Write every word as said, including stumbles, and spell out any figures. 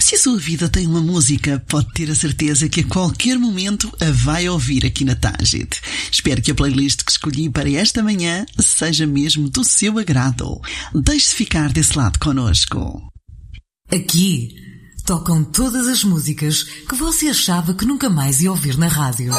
Se a sua vida tem uma música, pode ter a certeza que a qualquer momento a vai ouvir aqui na Tangent. Espero que a playlist que escolhi para esta manhã seja mesmo do seu agrado. Deixe-se ficar desse lado connosco. Aqui tocam todas as músicas que você achava que nunca mais ia ouvir na rádio.